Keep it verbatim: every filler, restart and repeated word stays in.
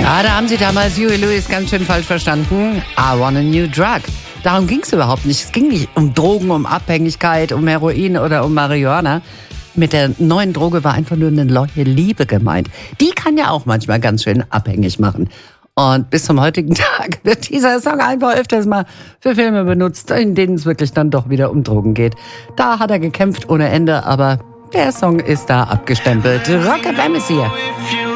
Ja, da haben sie damals Huey Lewis ganz schön falsch verstanden. I want a new drug. Darum ging es überhaupt nicht. Es ging nicht um Drogen, um Abhängigkeit, um Heroin oder um Marihuana. Mit der neuen Droge war einfach nur eine neue Liebe gemeint. Die kann ja auch manchmal ganz schön abhängig machen. Und bis zum heutigen Tag wird dieser Song einfach öfters mal für Filme benutzt, in denen es wirklich dann doch wieder um Drogen geht. Da hat er gekämpft ohne Ende, aber der Song ist da abgestempelt. Rock F M ist hier.